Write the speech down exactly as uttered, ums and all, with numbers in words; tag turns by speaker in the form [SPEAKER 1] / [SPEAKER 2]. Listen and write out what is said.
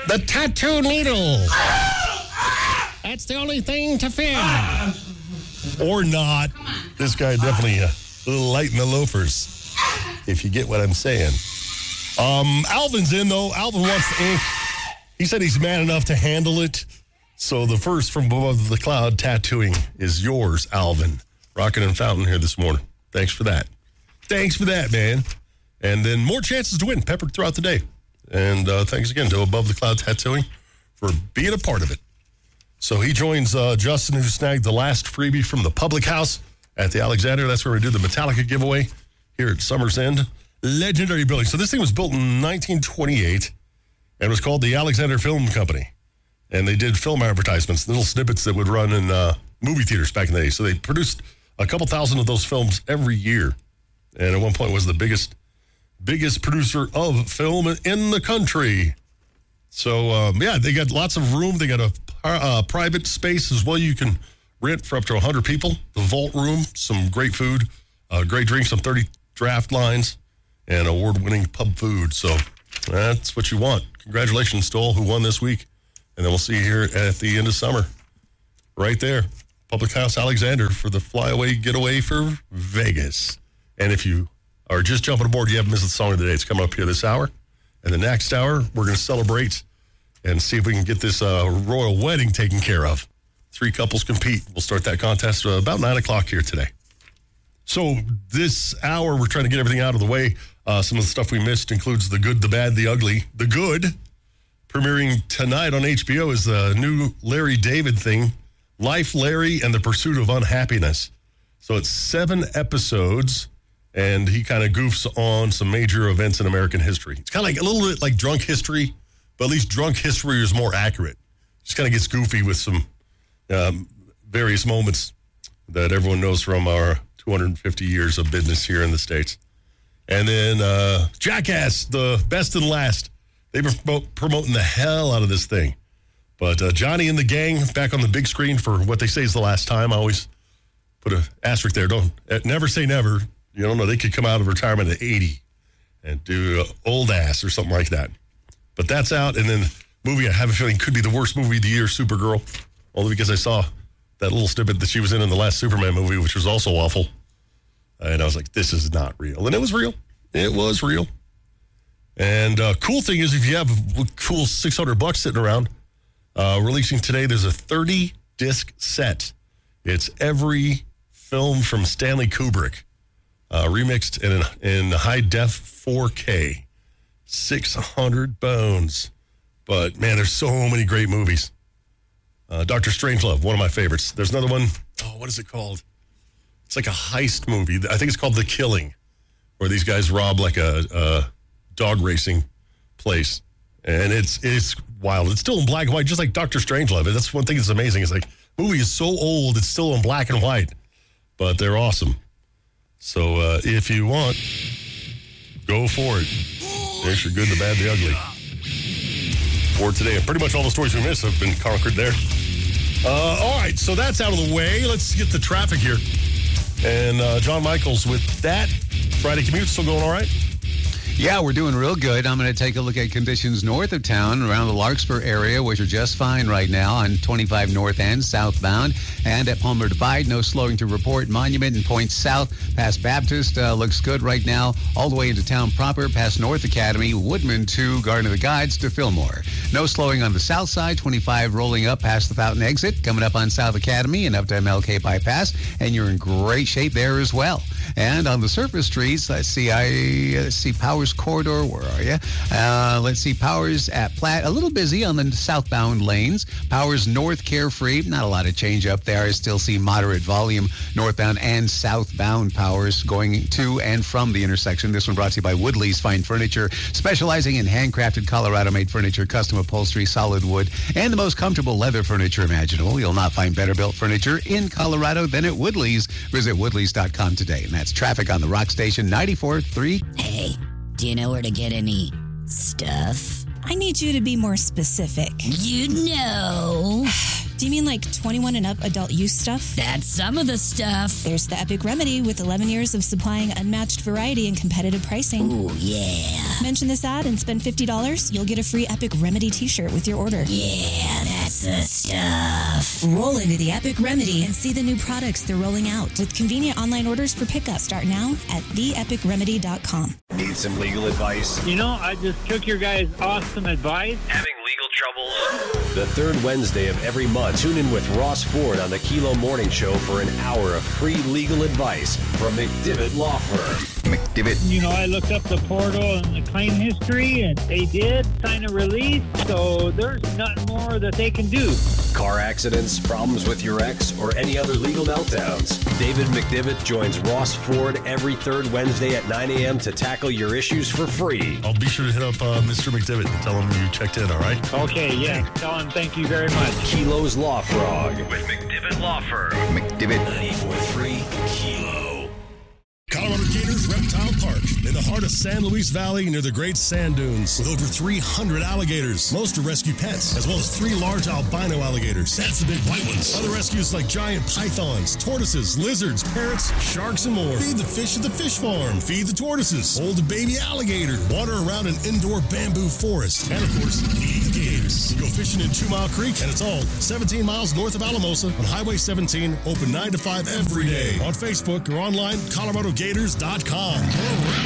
[SPEAKER 1] The tattoo needle. That's the only thing to fear. Or not. This guy definitely a little light in the loafers, if you get what I'm saying. Um, Alvin's in, though. Alvin wants the ink. He said he's man enough to handle it. So the first from above the cloud tattooing is yours, Alvin. Rockin' and Fountain here this morning. Thanks for that. Thanks for that, man. And then more chances to win peppered throughout the day. And uh, thanks again to Above the Cloud Tattooing for being a part of it. So he joins uh, Justin, who snagged the last freebie from the public house at the Alexander. That's where we do the Metallica giveaway here at Summer's End. Legendary building. So this thing was built in nineteen twenty-eight and was called the Alexander Film Company. And they did film advertisements, little snippets that would run in uh, movie theaters back in the day. So they produced a couple thousand of those films every year. And at one point was the biggest biggest producer of film in the country. So, um, yeah, they got lots of room. They got a uh, private space as well. You can rent for up to one hundred people. The vault room, some great food, uh, great drinks, some thirty draft lines, and award-winning pub food. So that's what you want. Congratulations to all who won this week. And then we'll see you here at the end of summer. Right there. Public House Alexander for the flyaway getaway for Vegas. And if you are just jumping aboard, you haven't missed the song of the day. It's coming up here this hour. And the next hour, we're going to celebrate and see if we can get this uh, royal wedding taken care of. Three couples compete. We'll start that contest uh, about nine o'clock here today. So this hour, we're trying to get everything out of the way. Uh, some of the stuff we missed includes The Good, the Bad, the Ugly. The Good, premiering tonight on H B O, is the new Larry David thing, Life, Larry, and the Pursuit of Unhappiness. So it's seven episodes. And he kind of goofs on some major events in American history. It's kind of like a little bit like Drunk History, but at least Drunk History is more accurate. Just kind of gets goofy with some um, various moments that everyone knows from our two hundred fifty years of business here in the States. And then uh, Jackass, the best and last. They've been promote, promoting the hell out of this thing. But uh, Johnny and the gang back on the big screen for what they say is the last time. I always put an asterisk there. Don't never say never. You don't know, they could come out of retirement at eighty and do uh, Old Ass or something like that. But that's out. And then movie I have a feeling could be the worst movie of the year, Supergirl. Only because I saw that little snippet that she was in in the last Superman movie, which was also awful. And I was like, this is not real. And it was real. It was real. And uh, cool thing is, if you have a cool six hundred bucks sitting around, uh, releasing today, there's a thirty disc set. It's every film from Stanley Kubrick. Uh, remixed in in high def four K, six hundred bones. But man, there's so many great movies. Uh, Doctor Strangelove, one of my favorites. There's another one. Oh, what is it called? It's like a heist movie. I think it's called The Killing, where these guys rob like a, a dog racing place, and it's it's wild. It's still in black and white, just like Doctor Strangelove. That's one thing that's amazing. It's like movie is so old, it's still in black and white, but they're awesome. So uh, if you want, go for it. There's your good, the bad, the ugly. For today, and pretty much all the stories we missed have been conquered there. Uh, all right, so that's out of the way. Let's get the traffic here. And uh, John Michaels with that. Friday commute still going all right?
[SPEAKER 2] Yeah, we're doing real good. I'm going to take a look at conditions north of town around the Larkspur area, which are just fine right now on twenty-five north and southbound. And at Palmer Divide, no slowing to report. Monument and Point South past Baptist uh, looks good right now. All the way into town proper past North Academy, Woodman to Garden of the Guides to Fillmore. No slowing on the south side, twenty-five rolling up past the Fountain exit, coming up on South Academy and up to M L K bypass. And you're in great shape there as well. And on the surface streets, let's see, I uh, see Powers Corridor. Where are you? Uh, let's see, Powers at Platte. A little busy on the southbound lanes. Powers North Carefree. Not a lot of change up there. I still see moderate volume northbound and southbound Powers going to and from the intersection. This one brought to you by Woodley's Fine Furniture, specializing in handcrafted Colorado-made furniture, custom upholstery, solid wood, and the most comfortable leather furniture imaginable. You'll not find better built furniture in Colorado than at Woodley's. Visit woodleys dot com today. And that's traffic on the Rock Station ninety-four point three.
[SPEAKER 3] Hey, do you know where to get any stuff?
[SPEAKER 4] I need you to be more specific.
[SPEAKER 3] You know.
[SPEAKER 4] Do you mean like twenty-one and up adult use stuff?
[SPEAKER 3] That's some of the stuff.
[SPEAKER 4] There's the Epic Remedy with eleven years of supplying unmatched variety and competitive pricing.
[SPEAKER 3] Ooh, yeah.
[SPEAKER 4] Mention this ad and spend fifty dollars. You'll get a free Epic Remedy t-shirt with your order.
[SPEAKER 3] Yeah, that's the stuff.
[SPEAKER 4] Roll into the Epic Remedy and see the new products they're rolling out with convenient online orders for pickup. Start now at the epic remedy dot com.
[SPEAKER 5] Need some legal advice?
[SPEAKER 6] You know, I just took your guys' awesome advice.
[SPEAKER 5] Having legal troubles? The third Wednesday of every month, tune in with Ross Ford on the Kilo Morning Show for an hour of free legal advice from McDivitt Law Firm. McDivitt.
[SPEAKER 6] You know, I looked up the portal and the claim history, and they did sign a release, so there's nothing more that they can do.
[SPEAKER 5] Car accidents, problems with your ex, or any other legal meltdowns. David McDivitt joins Ross Ford every third Wednesday at nine a.m. to tackle your issues for free.
[SPEAKER 1] I'll be sure to hit up uh, Mister McDivitt and tell him you checked in, all right?
[SPEAKER 6] Okay, yeah. Tell them thank you very much.
[SPEAKER 5] Kilo's Law Frog with McDivitt Law Firm. McDivitt ninety-four point three Kilo.
[SPEAKER 1] Colorado Gators Reptile Park, in the heart of San Luis Valley near the Great Sand Dunes, with over three hundred alligators. Most are rescue pets, as well as three large albino alligators. That's the big white ones. Other rescues like giant pythons, tortoises, lizards, parrots, sharks, and more. Feed the fish at the fish farm. Feed the tortoises. Hold the baby alligator. Water around an indoor bamboo forest. And, of course, feed the gators. Go fishing in Two Mile Creek, and it's all seventeen miles north of Alamosa on Highway seventeen, open nine to five every day. On Facebook or online, Colorado Gators dot com.